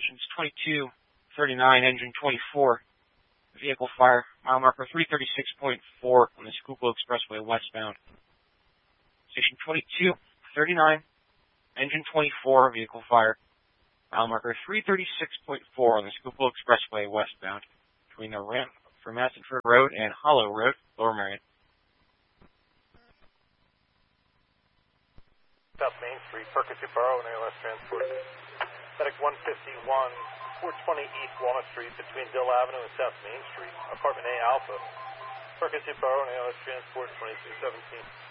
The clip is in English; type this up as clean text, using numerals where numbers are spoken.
Stations 2239, engine 24, vehicle fire, mile marker 336.4 on the Schuylkill Expressway westbound. Station 2239, engine 24, vehicle fire, mile marker 336.4 on the Schuylkill Expressway westbound, between the ramp for Massenford Road and Hollow Road, Lower Merion. South Main Street, Perkinsey Borough and ALS Transport. FedEx 151, 420 East Walnut Street, between Dill Avenue and South Main Street, Apartment A Alpha. Perkinsey Borough and ALS Transport, 2217.